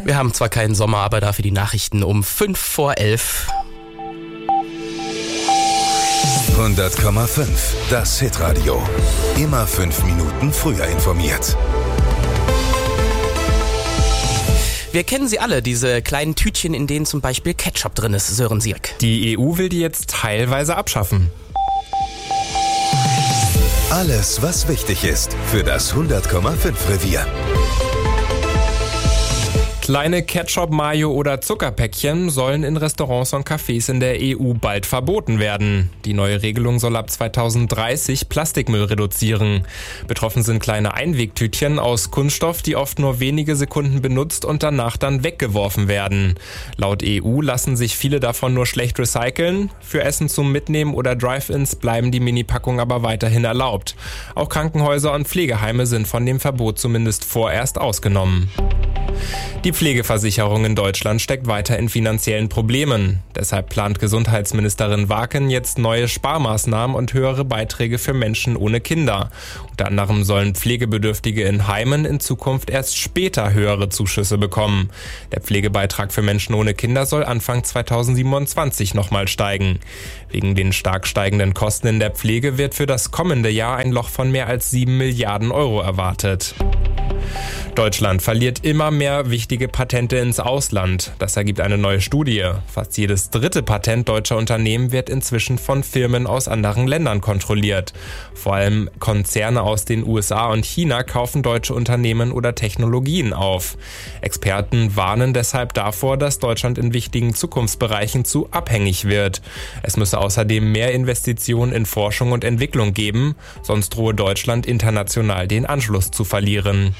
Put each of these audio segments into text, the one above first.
Wir haben zwar keinen Sommer, aber dafür die Nachrichten um 11:05. 100,5. Das Hitradio. Immer 5 Minuten früher informiert. Wir kennen sie alle, diese kleinen Tütchen, in denen zum Beispiel Ketchup drin ist, Sören Sierk. Die EU will die jetzt teilweise abschaffen. Alles, was wichtig ist für das 100,5 Revier. Kleine Ketchup, Mayo oder Zuckerpäckchen sollen in Restaurants und Cafés in der EU bald verboten werden. Die neue Regelung soll ab 2030 Plastikmüll reduzieren. Betroffen sind kleine Einwegtütchen aus Kunststoff, die oft nur wenige Sekunden benutzt und danach dann weggeworfen werden. Laut EU lassen sich viele davon nur schlecht recyceln. Für Essen zum Mitnehmen oder Drive-ins bleiben die Minipackungen aber weiterhin erlaubt. Auch Krankenhäuser und Pflegeheime sind von dem Verbot zumindest vorerst ausgenommen. Die Pflegeversicherung in Deutschland steckt weiter in finanziellen Problemen. Deshalb plant Gesundheitsministerin Waken jetzt neue Sparmaßnahmen und höhere Beiträge für Menschen ohne Kinder. Unter anderem sollen Pflegebedürftige in Heimen in Zukunft erst später höhere Zuschüsse bekommen. Der Pflegebeitrag für Menschen ohne Kinder soll Anfang 2027 nochmal steigen. Wegen den stark steigenden Kosten in der Pflege wird für das kommende Jahr ein Loch von mehr als 7 Milliarden Euro erwartet. Deutschland verliert immer mehr wichtige Patente ins Ausland. Das ergibt eine neue Studie. Fast jedes dritte Patent deutscher Unternehmen wird inzwischen von Firmen aus anderen Ländern kontrolliert. Vor allem Konzerne aus den USA und China kaufen deutsche Unternehmen oder Technologien auf. Experten warnen deshalb davor, dass Deutschland in wichtigen Zukunftsbereichen zu abhängig wird. Es müsse außerdem mehr Investitionen in Forschung und Entwicklung geben, sonst drohe Deutschland international den Anschluss zu verlieren.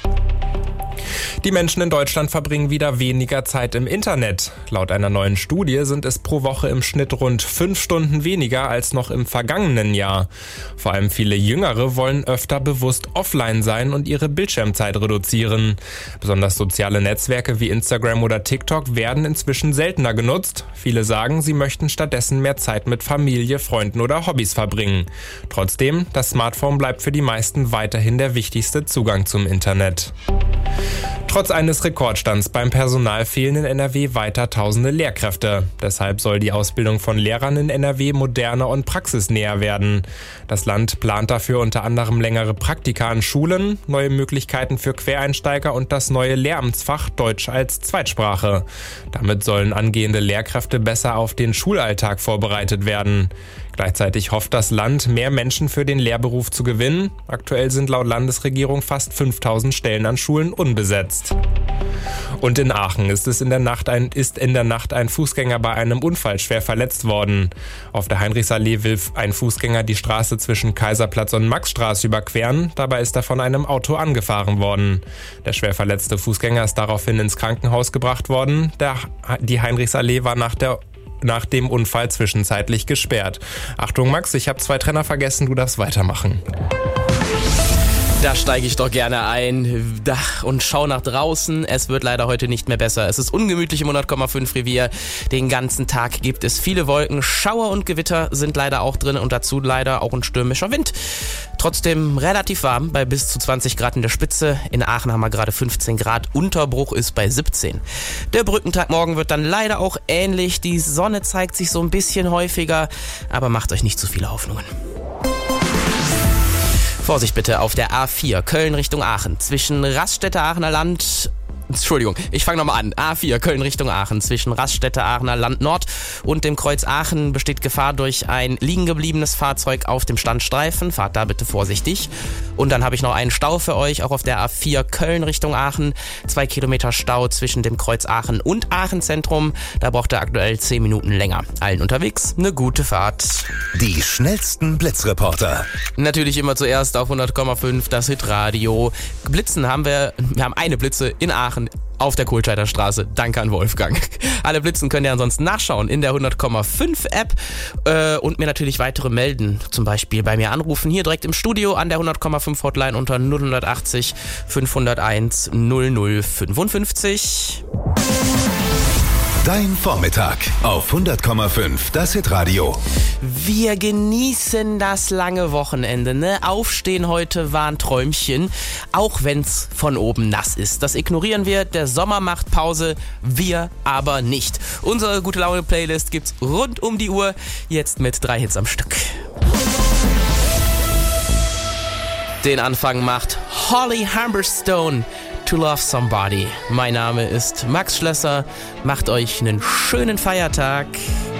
Die Menschen in Deutschland verbringen wieder weniger Zeit im Internet. Laut einer neuen Studie sind es pro Woche im Schnitt rund 5 Stunden weniger als noch im vergangenen Jahr. Vor allem viele Jüngere wollen öfter bewusst offline sein und ihre Bildschirmzeit reduzieren. Besonders soziale Netzwerke wie Instagram oder TikTok werden inzwischen seltener genutzt. Viele sagen, sie möchten stattdessen mehr Zeit mit Familie, Freunden oder Hobbys verbringen. Trotzdem, das Smartphone bleibt für die meisten weiterhin der wichtigste Zugang zum Internet. Trotz eines Rekordstands beim Personal fehlen in NRW weiter tausende Lehrkräfte. Deshalb soll die Ausbildung von Lehrern in NRW moderner und praxisnäher werden. Das Land plant dafür unter anderem längere Praktika an Schulen, neue Möglichkeiten für Quereinsteiger und das neue Lehramtsfach Deutsch als Zweitsprache. Damit sollen angehende Lehrkräfte besser auf den Schulalltag vorbereitet werden. Gleichzeitig hofft das Land, mehr Menschen für den Lehrberuf zu gewinnen. Aktuell sind laut Landesregierung fast 5000 Stellen an Schulen unbesetzt. Und in Aachen ist in der Nacht ein Fußgänger bei einem Unfall schwer verletzt worden. Auf der Heinrichsallee will ein Fußgänger die Straße zwischen Kaiserplatz und Maxstraße überqueren. Dabei ist er von einem Auto angefahren worden. Der schwer verletzte Fußgänger ist daraufhin ins Krankenhaus gebracht worden. Die Heinrichsallee war nach dem Unfall zwischenzeitlich gesperrt. Achtung Max, ich habe 2 Trenner vergessen, du darfst weitermachen. Da steige ich doch gerne ein und schau nach draußen. Es wird leider heute nicht mehr besser. Es ist ungemütlich im 100,5 Revier. Den ganzen Tag gibt es viele Wolken. Schauer und Gewitter sind leider auch drin und dazu leider auch ein stürmischer Wind. Trotzdem relativ warm bei bis zu 20 Grad in der Spitze. In Aachen haben wir gerade 15 Grad. Unterbruch ist bei 17. Der Brückentag morgen wird dann leider auch ähnlich. Die Sonne zeigt sich so ein bisschen häufiger, aber macht euch nicht zu viele Hoffnungen. Vorsicht bitte auf der A4 Köln Richtung Aachen zwischen Raststätte Aachener Land. Entschuldigung, ich fange nochmal an. A4 Köln Richtung Aachen zwischen Raststätte Aachener Land Nord und dem Kreuz Aachen besteht Gefahr durch ein liegen gebliebenes Fahrzeug auf dem Standstreifen. Fahrt da bitte vorsichtig. Und dann habe ich noch einen Stau für euch, auch auf der A4 Köln Richtung Aachen. 2 Kilometer Stau zwischen dem Kreuz Aachen und Aachen Zentrum. Da braucht ihr aktuell 10 Minuten länger. Allen unterwegs eine gute Fahrt. Die schnellsten Blitzreporter. Natürlich immer zuerst auf 100,5 das Hitradio. Blitzen haben wir haben eine Blitze in Aachen auf der Kohlscheider Straße. Danke an Wolfgang. Alle Blitzen könnt ihr ansonsten nachschauen in der 100,5 App und mir natürlich weitere melden. Zum Beispiel bei mir anrufen, hier direkt im Studio an der 100,5 Hotline unter 0180 501 0055. Dein Vormittag auf 100,5 das Hitradio. Wir genießen das lange Wochenende, ne? Aufstehen heute war ein Träumchen, auch wenn's von oben nass ist. Das ignorieren wir, der Sommer macht Pause, wir aber nicht. Unsere Gute-Laune-Playlist gibt's rund um die Uhr, jetzt mit 3 Hits am Stück. Den Anfang macht Holly Humberstone, To Love Somebody. Mein Name ist Max Schlösser, macht euch einen schönen Feiertag.